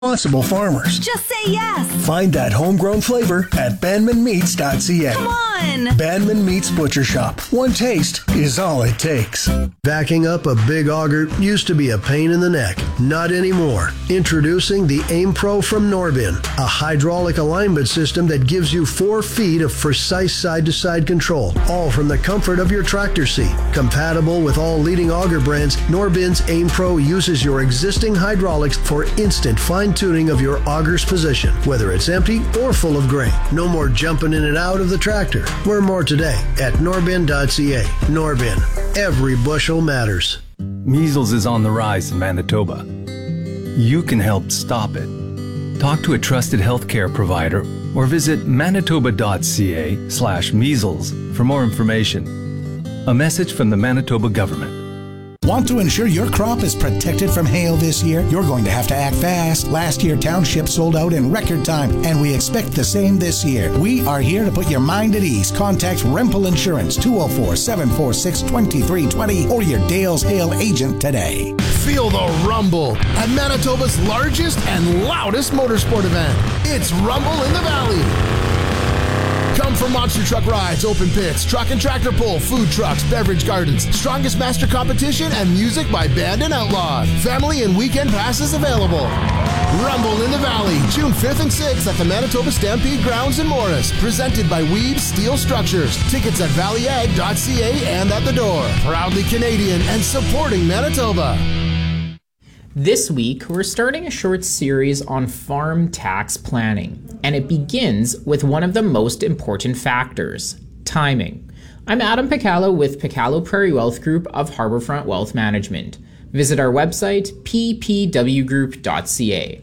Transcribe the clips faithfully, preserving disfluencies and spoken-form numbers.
Responsible farmers. Just say yes. Find that homegrown flavor at banman meats dot c a. Come on. Banman Meats Butcher Shop. One taste is all it takes. Backing up a big auger used to be a pain in the neck. Not anymore. Introducing the Aim Pro from Norbin, a hydraulic alignment system that gives you four feet of precise side-to-side control, all from the comfort of your tractor seat. Compatible with all leading auger brands, Norbin's Aim Pro uses your existing hydraulics for instant fine-tuning of your auger's position, whether it's empty or full of grain. No more jumping in and out of the tractor. Learn more today at norbin dot c a. Norbin. Every bushel matters. Measles is on the rise in Manitoba. You can help stop it. Talk to a trusted healthcare provider or visit manitoba dot c a slash measles for more information. A message from the Manitoba government. Want to ensure your crop is protected from hail this year? You're going to have to act fast. Last year, Township sold out in record time, and we expect the same this year. We are here to put your mind at ease. Contact Rempel Insurance, two oh four, seven four six, two three two oh, or your Dale's Hail agent today. Feel the rumble at Manitoba's largest and loudest motorsport event. It's Rumble in the Valley. Come for monster truck rides, open pits, truck and tractor pull, food trucks, beverage gardens, strongest master competition, and music by Band and Outlawed. Family and weekend passes available. Rumble in the Valley, June fifth and sixth at the Manitoba Stampede Grounds in Morris. Presented by Weed Steel Structures. Tickets at valley ag dot c a and at the door. Proudly Canadian and supporting Manitoba. This week, we're starting a short series on farm tax planning, and it begins with one of the most important factors, timing. I'm Adam Picallo with Picallo Prairie Wealth Group of Harbourfront Wealth Management. Visit our website, p p w group dot c a.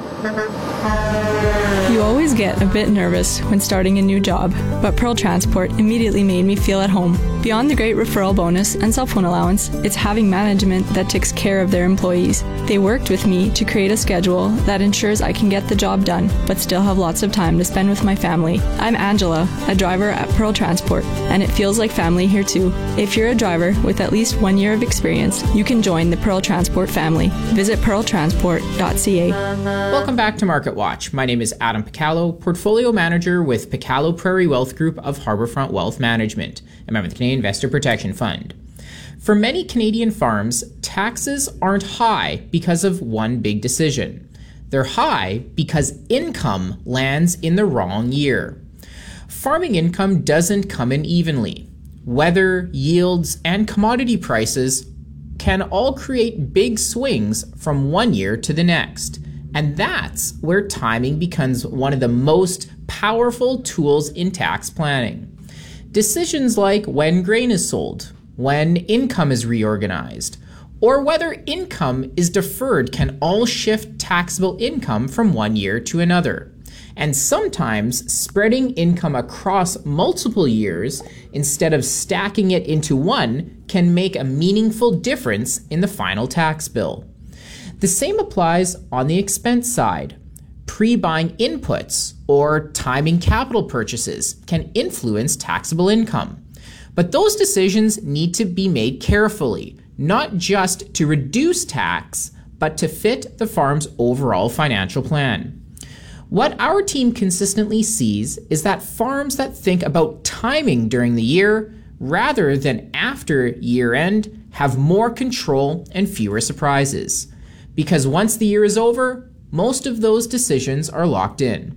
You always get a bit nervous when starting a new job, but Pearl Transport immediately made me feel at home. Beyond the great referral bonus and cell phone allowance, it's having management that takes care of their employees. They worked with me to create a schedule that ensures I can get the job done, but still have lots of time to spend with my family. I'm Angela, a driver at Pearl Transport, and it feels like family here too. If you're a driver with at least one year of experience, you can join the Pearl Transport family. Visit pearl transport dot c a. Welcome back to Market Watch. My name is Adam Picallo, Portfolio Manager with Picallo Prairie Wealth Group of Harbourfront Wealth Management, a member of the Canadian Investor Protection Fund. For many Canadian farms, taxes aren't high because of one big decision. They're high because income lands in the wrong year. Farming income doesn't come in evenly. Weather, yields, and commodity prices can all create big swings from one year to the next. And that's where timing becomes one of the most powerful tools in tax planning. Decisions like when grain is sold, when income is reorganized, or whether income is deferred can all shift taxable income from one year to another. And sometimes spreading income across multiple years instead of stacking it into one can make a meaningful difference in the final tax bill. The same applies on the expense side. Pre-buying inputs or timing capital purchases can influence taxable income. But those decisions need to be made carefully, not just to reduce tax, but to fit the farm's overall financial plan. What our team consistently sees is that farms that think about timing during the year rather than after year end have more control and fewer surprises. Because once the year is over, most of those decisions are locked in.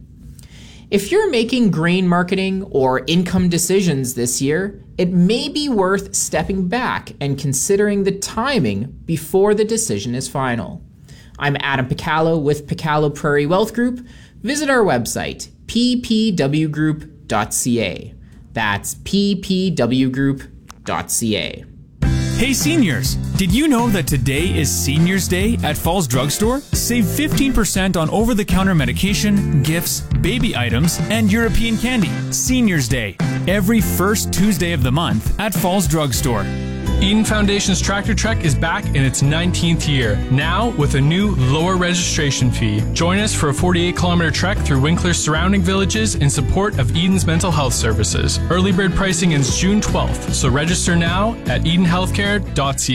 If you're making grain marketing or income decisions this year, it may be worth stepping back and considering the timing before the decision is final. I'm Adam Picallo with Picallo Prairie Wealth Group. Visit our website, p p w group dot c a. That's p p w group dot c a. Hey seniors, did you know that today is Seniors Day at Falls Drugstore? Save fifteen percent on over-the-counter medication, gifts, baby items, and European candy. Seniors Day, every first Tuesday of the month at Falls Drugstore. Eden Foundation's Tractor Trek is back in its nineteenth year, now with a new lower registration fee. Join us for a forty-eight kilometer trek through Winkler's surrounding villages in support of Eden's mental health services. Early bird pricing ends June twelfth, so register now at eden healthcare dot c a.